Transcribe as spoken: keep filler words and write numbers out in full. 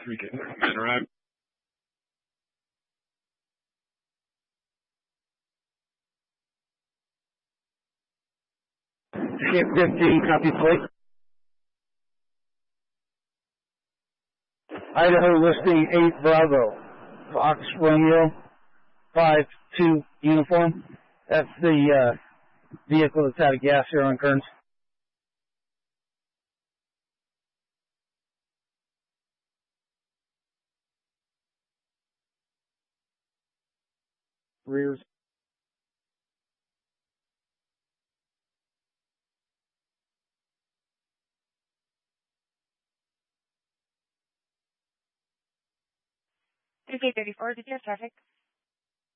three getting there. Man, right? Skip fifteen, copy plate. Idaho listing eight Bravo. Fox Romeo five two uniform. That's the uh, vehicle that's out of gas here on Kearns. Rears. three K thirty-four, did you have traffic?